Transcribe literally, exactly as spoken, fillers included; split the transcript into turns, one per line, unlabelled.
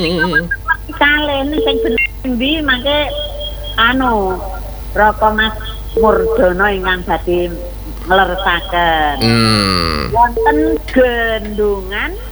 Kalen sing bener ndi mangke anu Raka Mas Murdono ingkang dadi ngleresaken.
Hmm.
Wonten gendungan